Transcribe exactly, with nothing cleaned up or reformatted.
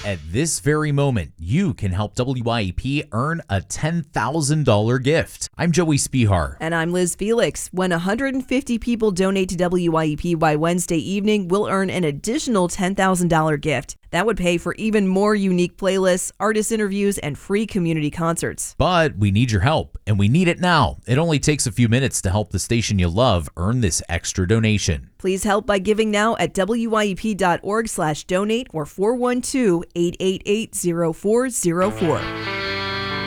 At this very moment, you can help W I E P earn a ten thousand dollars gift. I'm Joey Spihar. And I'm Liz Felix. When one hundred fifty people donate to W I E P by Wednesday evening, we'll earn an additional ten thousand dollars gift. That would pay for even more unique playlists, artist interviews, and free community concerts. But we need your help, and we need it now. It only takes a few minutes to help the station you love earn this extra donation. Please help by giving now at W I E P dot org slash donate or four one two, eight eight eight, zero four zero four.